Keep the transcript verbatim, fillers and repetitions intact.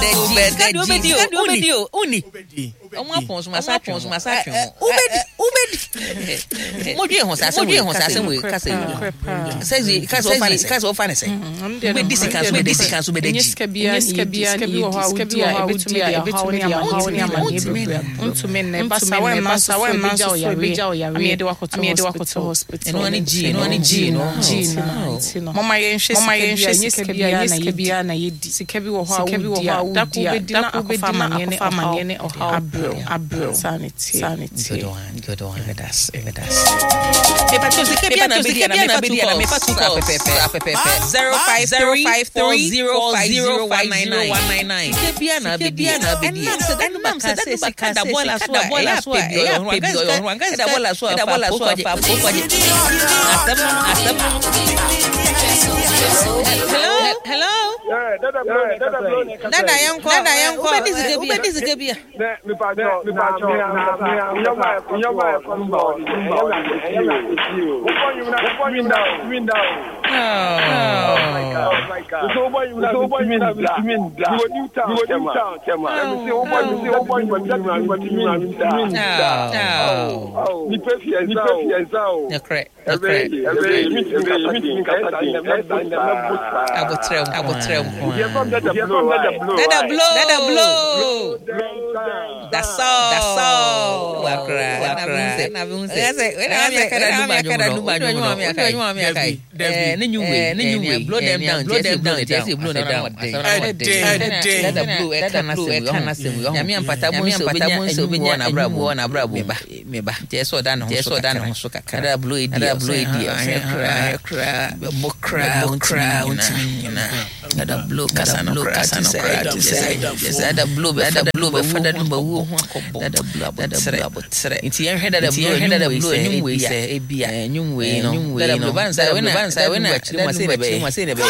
Kadi obedi o, obedi o, uni. Omo apon so masa twon so masa twon. Obedi, obedi. Mo dwe ho sa se we, ho sa se we, ka se we. Say ka so fa ne, ka so fa ne say. Obedi sika so obedi sika so obedi. Niska bia, niska bia, niska bia ho awudi a ebetumi dia, ebetumi dia ha oni amani ebebra. Ontumi ne basa we basa we man so ebija o yare. Ame de wakoto, ame de wakoto hospital. Eno ani G, eno ani G no. G no. Mama ye nhwe Mama ye nhwe sika bia, niska bia na yedi. Sika bi wo ho awudi a da ko bedi na akofa amani ne amani ne oha abro abro sanity sanity. Good one, good one. That's it. That's. Pepa to sika bia na bedi na mefa tu na mefa tu pepe pepe. zero five zero five three zero five zero one nine nine. Sika bia na bedi na bedi. Enam se that sika da bola so da bola so e ho anga ho anga da bola so da bola so fa po kwaje. Asem asem. Hello hello. Yeah, dada blow dada blow. Dada yanko dada yanko. Ubedi sika bia. Ubedi sika bia. Me pa jo me pa jo na me nyoma nyoma from board. Oh my God. Oh my God. So boy you so boy you na mean that. You new town. You new town, Chema. Let me see boy you see boy you mean that. Oh. Oh. Ni pe fi eza o. Eza o. Na correct. Na correct. Ebe mi mi mi kasa ni Abotrem abotrem. You from dada blow. Dada blow. Dada blow. That's all. That's all. Wakra. Wakra. Na bunse. Ese, na mi akara lumba akara lumba nyuma mi akai. Nyuma mi akai. Eh, ne nyuwe, ne nyuwe. Blow them down. Blow them down. Just blow them down. Dada blow. Dada blow. Ekana semu. Nyame ampata mu nso obenya nso obenya na brabo na brabo. Meba. Meba. Jeso da no. Jeso da no so kakra. Dada blow edi. Dada blow edi. Akra. Akra. Bokra. Bokra. Untina. Dada blow. Kasa no kasa no kasa. Yes, dada blow. Dada blow. Fada no bawo ho akobo. Dada blow. Dada blow abotre. Inti yen heda da blow. Heda da blow. Nyumwe se ebia. Nyumwe no. Dada blow. Bansa we na bansa we na. Dada blow.